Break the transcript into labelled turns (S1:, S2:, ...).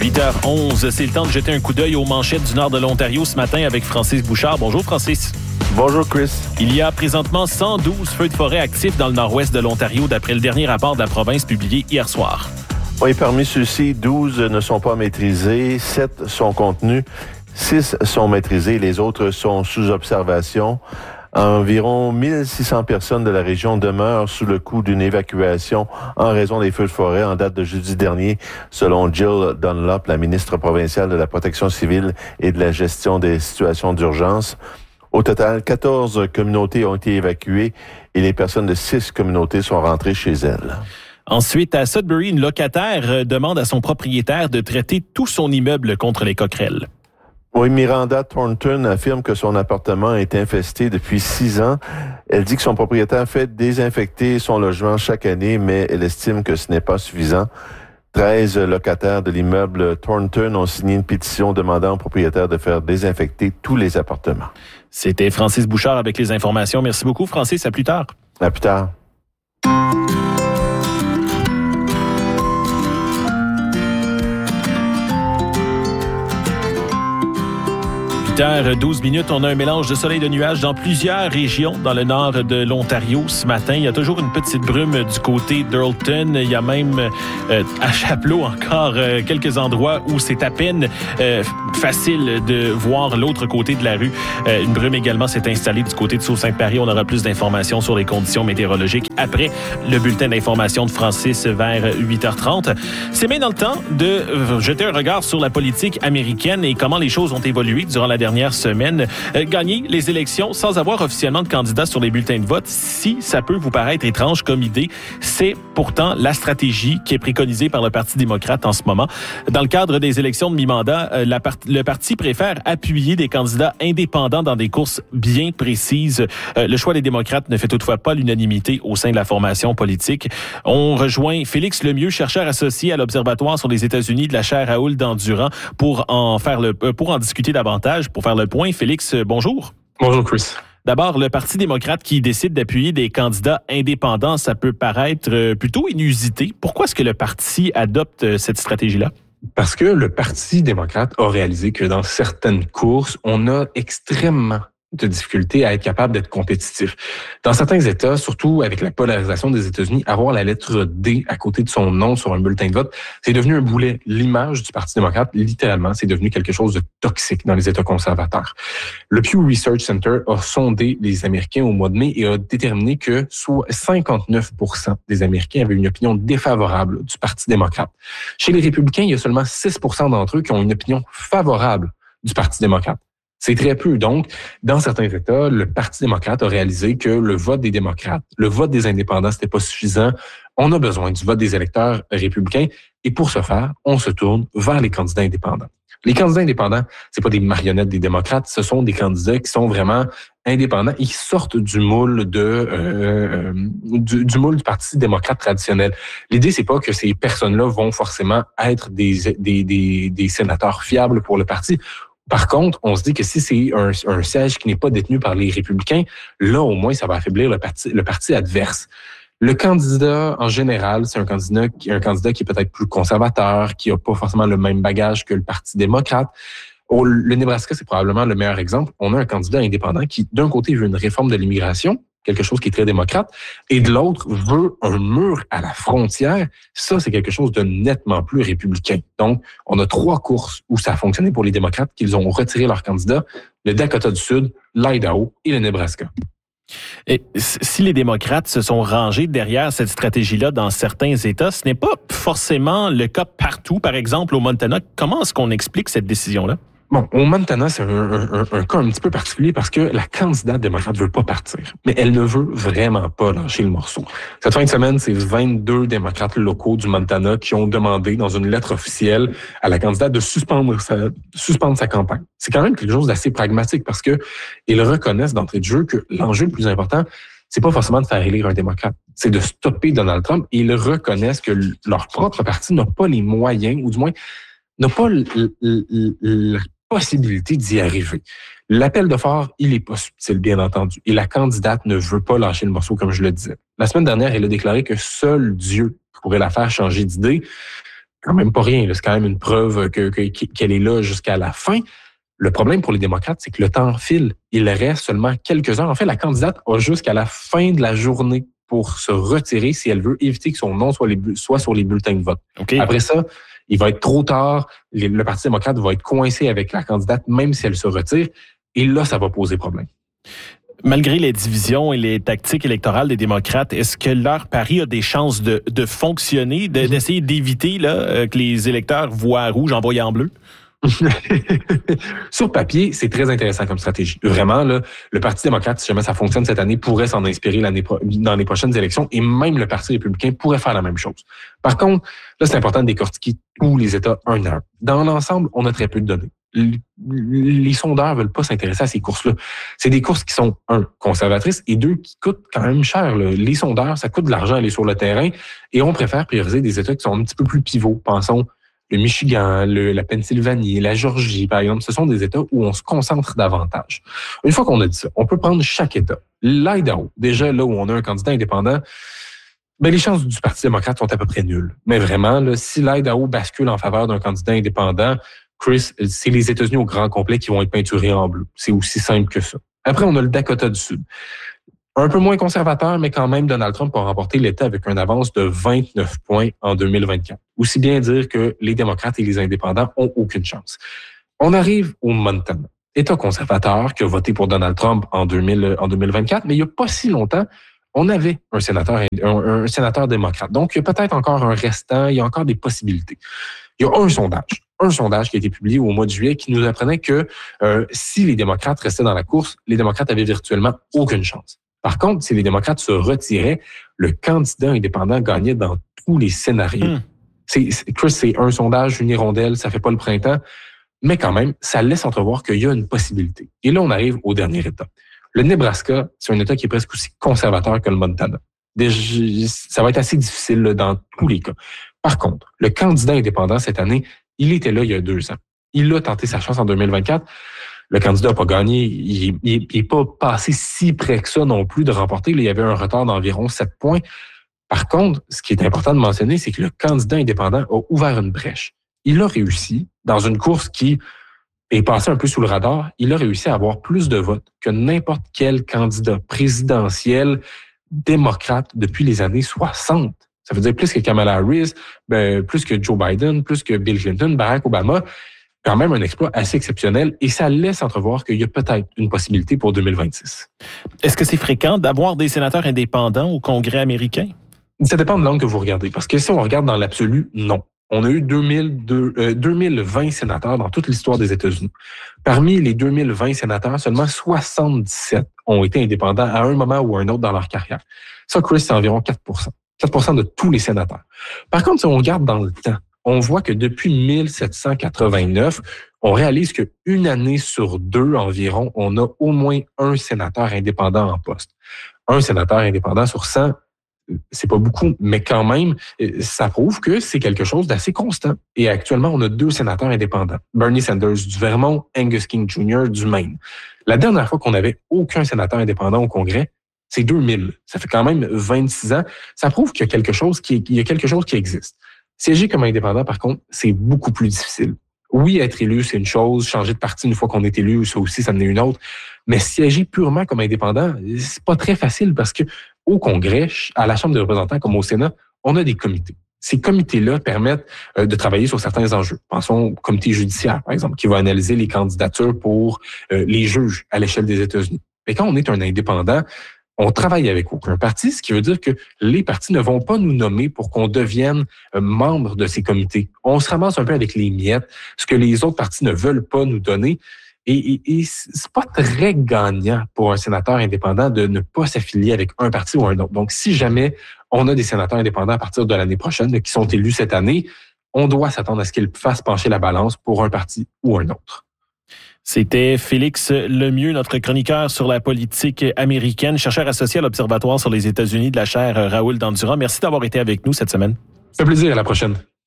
S1: 8h11, c'est le temps de jeter un coup d'œil aux manchettes du nord de l'Ontario ce matin avec Francis Bouchard. Bonjour Francis.
S2: Bonjour Chris.
S1: Il y a présentement 112 feux de forêt actifs dans le nord-ouest de l'Ontario d'après le dernier rapport de la province publié hier soir.
S2: Oui, parmi ceux-ci, 12 ne sont pas maîtrisés, 7 sont contenus, 6 sont maîtrisés, les autres sont sous observation. Environ 1600 personnes de la région demeurent sous le coup d'une évacuation en raison des feux de forêt en date de jeudi dernier, selon Jill Dunlop, la ministre provinciale de la Protection civile et de la gestion des situations d'urgence. Au total, 14 communautés ont été évacuées et les personnes de 6 communautés sont rentrées chez elles.
S1: Ensuite, à Sudbury, une locataire demande à son propriétaire de traiter tout son immeuble contre les coquerelles.
S2: Oui, Miranda Thornton affirme que son appartement est infesté depuis 6 ans. Elle dit que son propriétaire fait désinfecter son logement chaque année, mais elle estime que ce n'est pas suffisant. 13 locataires de l'immeuble Thornton ont signé une pétition demandant au propriétaire de faire désinfecter tous les appartements.
S1: C'était Francis Bouchard avec les informations. Merci beaucoup, Francis. À plus tard.
S2: À plus tard.
S1: 8h12, on a un mélange de soleil et de nuages dans plusieurs régions dans le nord de l'Ontario ce matin. Il y a toujours une petite brume du côté d'Earlton. Il y a même à Chapleau encore quelques endroits où c'est à peine facile de voir l'autre côté de la rue. Une brume également s'est installée du côté de Sault-Sainte-Marie. On aura plus d'informations sur les conditions météorologiques après le bulletin d'information de Francis vers 8h30. C'est maintenant le temps de jeter un regard sur la politique américaine et comment les choses ont évolué durant la dernière semaine. Gagner les élections sans avoir officiellement de candidat sur les bulletins de vote, si ça peut vous paraître étrange comme idée, c'est pourtant la stratégie qui est préconisée par le Parti démocrate en ce moment. Dans le cadre des élections de mi-mandat, le parti préfère appuyer des candidats indépendants dans des courses bien précises. Le choix des démocrates ne fait toutefois pas l'unanimité au sein de la formation politique. On rejoint Félix Lemieux, chercheur associé à l'Observatoire sur les États-Unis de la chaire Raoul Dandurand, pour en discuter davantage. Pour faire le point, Félix, bonjour.
S3: Bonjour, Chris.
S1: D'abord, le Parti démocrate qui décide d'appuyer des candidats indépendants, ça peut paraître plutôt inusité. Pourquoi est-ce que le parti adopte cette stratégie-là?
S3: Parce que le Parti démocrate a réalisé que dans certaines courses, on a extrêmement de difficulté à être capable d'être compétitif. Dans certains États, surtout avec la polarisation des États-Unis, avoir la lettre D à côté de son nom sur un bulletin de vote, c'est devenu un boulet. L'image du Parti démocrate, littéralement, c'est devenu quelque chose de toxique dans les États conservateurs. Le Pew Research Center a sondé les Américains au mois de mai et a déterminé que soit 59% des Américains avaient une opinion défavorable du Parti démocrate. Chez les républicains, il y a seulement 6% d'entre eux qui ont une opinion favorable du Parti démocrate. C'est très peu. Donc, dans certains États, le Parti démocrate a réalisé que le vote des démocrates, le vote des indépendants, c'était pas suffisant. On a besoin du vote des électeurs républicains. Et pour ce faire, on se tourne vers les candidats indépendants. Les candidats indépendants, c'est pas des marionnettes des démocrates, ce sont des candidats qui sont vraiment indépendants et qui sortent du moule du moule du Parti démocrate traditionnel. L'idée, c'est pas que ces personnes-là vont forcément être des sénateurs fiables pour le parti. Par contre, on se dit que si c'est un siège qui n'est pas détenu par les républicains, là, au moins, ça va affaiblir le parti adverse. Le candidat, en général, c'est un candidat qui est peut-être plus conservateur, qui n'a pas forcément le même bagage que le Parti démocrate. Le Nebraska, c'est probablement le meilleur exemple. On a un candidat indépendant qui, d'un côté, veut une réforme de l'immigration, quelque chose qui est très démocrate, et de l'autre, veut un mur à la frontière. Ça, c'est quelque chose de nettement plus républicain. Donc, on a 3 courses où ça a fonctionné pour les démocrates, qu'ils ont retiré leurs candidats, le Dakota du Sud, l'Idaho et le Nebraska.
S1: Et si les démocrates se sont rangés derrière cette stratégie-là dans certains États, ce n'est pas forcément le cas partout. Par exemple, au Montana, comment est-ce qu'on explique cette décision-là?
S3: Bon, au Montana, c'est un cas un petit peu particulier parce que la candidate démocrate veut pas partir. Mais elle ne veut vraiment pas lâcher le morceau. Cette fin de semaine, c'est 22 démocrates locaux du Montana qui ont demandé dans une lettre officielle à la candidate de suspendre sa campagne. C'est quand même quelque chose d'assez pragmatique parce que ils reconnaissent d'entrée de jeu que l'enjeu le plus important, c'est pas forcément de faire élire un démocrate, c'est de stopper Donald Trump. Et ils reconnaissent que leur propre parti n'a pas les moyens, ou du moins n'a pas la possibilité d'y arriver. L'appel de phare, il est pas subtil, bien entendu. Et la candidate ne veut pas lâcher le morceau, comme je le disais. La semaine dernière, elle a déclaré que seul Dieu pourrait la faire changer d'idée. quand même pas rien. Là. C'est quand même une preuve qu'elle est là jusqu'à la fin. Le problème pour les démocrates, c'est que le temps file. Il reste seulement quelques heures. En fait, la candidate a jusqu'à la fin de la journée pour se retirer si elle veut éviter que son nom soit sur les bulletins de vote.
S1: Okay.
S3: Après ça, il va être trop tard. Le Parti démocrate va être coincé avec la candidate, même si elle se retire. Et là, ça va poser problème.
S1: Malgré les divisions et les tactiques électorales des démocrates, est-ce que leur pari a des chances de fonctionner, d'essayer d'éviter là, que les électeurs voient rouge en voyant bleu?
S3: Sur papier, c'est très intéressant comme stratégie. Vraiment, là, le Parti démocrate, si jamais ça fonctionne cette année, pourrait s'en inspirer dans les prochaines élections et même le Parti républicain pourrait faire la même chose. Par contre, là, c'est important de décortiquer tous les États un à un. Dans l'ensemble, on a très peu de données. Les sondeurs veulent pas s'intéresser à ces courses-là. C'est des courses qui sont, un, conservatrices et deux, qui coûtent quand même cher. Là. Les sondeurs, ça coûte de l'argent aller sur le terrain et on préfère prioriser des États qui sont un petit peu plus pivots. Pensons le Michigan, la Pennsylvanie, la Georgie, par exemple. Ce sont des États où on se concentre davantage. Une fois qu'on a dit ça, on peut prendre chaque État. L'Idaho, déjà là où on a un candidat indépendant, ben, les chances du Parti démocrate sont à peu près nulles. Mais vraiment, là, si l'Idaho bascule en faveur d'un candidat indépendant, Chris, c'est les États-Unis au grand complet qui vont être peinturés en bleu. C'est aussi simple que ça. Après, on a le Dakota du Sud. Un peu moins conservateur, mais quand même, Donald Trump a remporté l'État avec une avance de 29 points en 2024. Aussi bien dire que les démocrates et les indépendants ont aucune chance. On arrive au Montana. État conservateur qui a voté pour Donald Trump en 2024, mais il n'y a pas si longtemps, on avait un sénateur démocrate. Donc, il y a peut-être encore un restant, il y a encore des possibilités. Il y a un sondage qui a été publié au mois de juillet qui nous apprenait que si les démocrates restaient dans la course, les démocrates avaient virtuellement aucune chance. Par contre, si les démocrates se retiraient, le candidat indépendant gagnait dans tous les scénarios. Chris, c'est un sondage, une hirondelle, ça fait pas le printemps, mais quand même, ça laisse entrevoir qu'il y a une possibilité. Et là, on arrive au dernier État. Le Nebraska, c'est un État qui est presque aussi conservateur que le Montana. Ça va être assez difficile là, dans tous les cas. Par contre, le candidat indépendant cette année, il était là il y a 2 ans. Il a tenté sa chance en 2024. Le candidat n'a pas gagné. Il n'est pas passé si près que ça non plus de remporter. Là, il y avait un retard d'environ 7 points. Par contre, ce qui est important de mentionner, c'est que le candidat indépendant a ouvert une brèche. Il a réussi, dans une course qui est passée un peu sous le radar, il a réussi à avoir plus de votes que n'importe quel candidat présidentiel démocrate depuis les années 60. Ça veut dire plus que Kamala Harris, plus que Joe Biden, plus que Bill Clinton, Barack Obama. Quand même un exploit assez exceptionnel et ça laisse entrevoir qu'il y a peut-être une possibilité pour 2026.
S1: Est-ce que c'est fréquent d'avoir des sénateurs indépendants au Congrès américain?
S3: Ça dépend de l'angle que vous regardez. Parce que si on regarde dans l'absolu, non. On a eu 2020 sénateurs dans toute l'histoire des États-Unis. Parmi les 2020 sénateurs, seulement 77 ont été indépendants à un moment ou à un autre dans leur carrière. Ça, Chris, c'est environ 4%. 4% de tous les sénateurs. Par contre, si on regarde dans le temps, on voit que depuis 1789, on réalise qu'une année sur 2 environ, on a au moins un sénateur indépendant en poste. Un sénateur indépendant sur 100, c'est pas beaucoup, mais quand même, ça prouve que c'est quelque chose d'assez constant. Et actuellement, on a 2 sénateurs indépendants. Bernie Sanders du Vermont, Angus King Jr. du Maine. La dernière fois qu'on n'avait aucun sénateur indépendant au Congrès, c'est 2000. Ça fait quand même 26 ans. Ça prouve qu'il y a quelque chose qui existe. Siéger comme indépendant, par contre, c'est beaucoup plus difficile. Oui, être élu, c'est une chose. Changer de parti une fois qu'on est élu, ça aussi, ça en est une autre. Mais siéger purement comme indépendant, c'est pas très facile parce que au Congrès, à la Chambre des représentants comme au Sénat, on a des comités. Ces comités-là permettent de travailler sur certains enjeux. Pensons au comité judiciaire, par exemple, qui va analyser les candidatures pour les juges à l'échelle des États-Unis. Mais quand on est un indépendant, on travaille avec aucun parti, ce qui veut dire que les partis ne vont pas nous nommer pour qu'on devienne membre de ces comités. On se ramasse un peu avec les miettes, ce que les autres partis ne veulent pas nous donner. Et c'est pas très gagnant pour un sénateur indépendant de ne pas s'affilier avec un parti ou un autre. Donc, si jamais on a des sénateurs indépendants à partir de l'année prochaine qui sont élus cette année, on doit s'attendre à ce qu'ils fassent pencher la balance pour un parti ou un autre.
S1: C'était Félix Lemieux, notre chroniqueur sur la politique américaine, chercheur associé à l'Observatoire sur les États-Unis de la chaire Raoul Dandurand. Merci d'avoir été avec nous cette semaine.
S3: Ça fait plaisir, à la prochaine.